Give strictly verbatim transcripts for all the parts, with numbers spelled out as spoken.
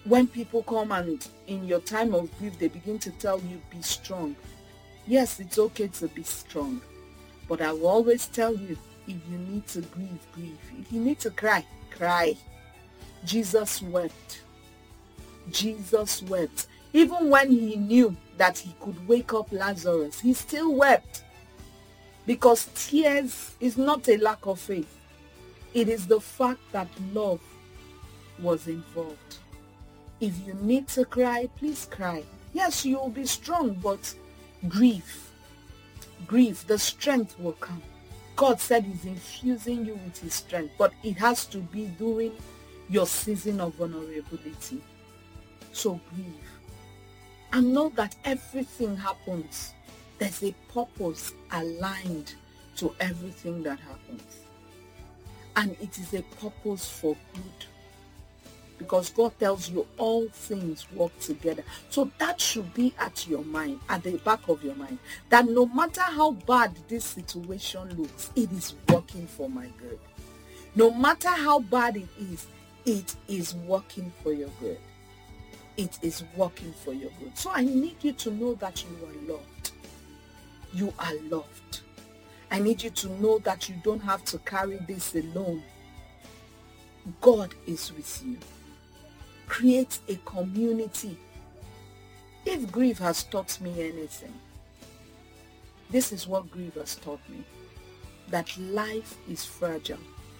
When people come and in your time of grief, they begin to tell you, be strong. Yes, it's okay to be strong. But I will always tell you, if you need to grieve, grieve. If you need to cry, cry. Jesus wept. Jesus wept. Even when he knew that he could wake up Lazarus, he still wept. Because tears is not a lack of faith. It is the fact that love was involved. If you need to cry, please cry. Yes, you will be strong, but grief, grief, the strength will come. God said he's infusing you with his strength, but it has to be during your season of vulnerability. So grieve. And know that everything happens. There's a purpose aligned to everything that happens. And it is a purpose for good. Because God tells you all things work together. So that should be at your mind, at the back of your mind. That no matter how bad this situation looks, it is working for my good. No matter how bad it is, it is working for your good. It is working for your good. So I need you to know that you are loved. You are loved. I need you to know that you don't have to carry this alone. God is with you. Create a community. If grief has taught me anything, this is what grief has taught me. That life is fragile.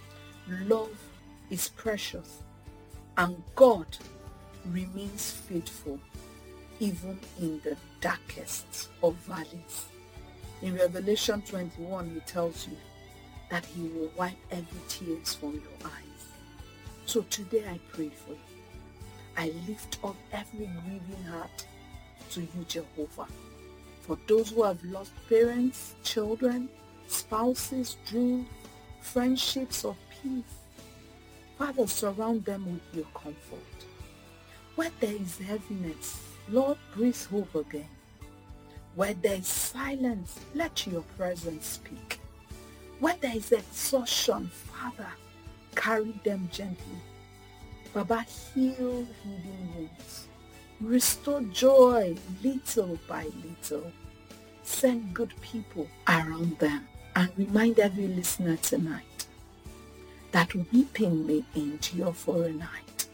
Love is precious. And God remains faithful even in the darkest of valleys. In Revelation twenty-one, he tells you that he will wipe every tears from your eyes. So today I pray for you. I lift up every grieving heart to you, Jehovah. For those who have lost parents, children, spouses, dreams, friendships, or peace, Father, surround them with your comfort. Where there is heaviness, Lord, breathe hope again. Where there is silence, let your presence speak. Where there is exhaustion, Father, carry them gently. Baba, heal hidden wounds. Restore joy little by little. Send good people around them. And remind every listener tonight that weeping may endure for a night,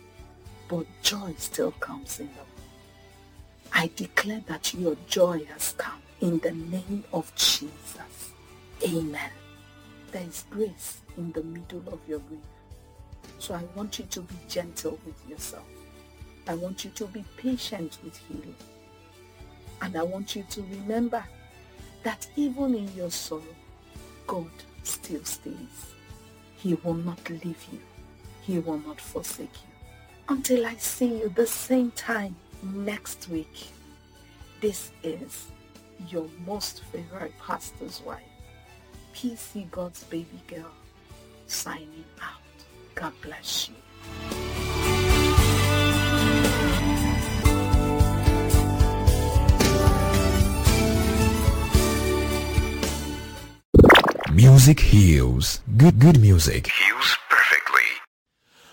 but joy still comes in the morning. I declare that your joy has come in the name of Jesus. Amen. There is grace in the middle of your grief. So I want you to be gentle with yourself. I want you to be patient with healing. And I want you to remember that even in your sorrow, God still stays. He will not leave you. He will not forsake you. Until I see you the same time next week, this is your most favorite pastor's wife, P C God's baby girl, signing out. God bless you. Music heals. Good, good music heals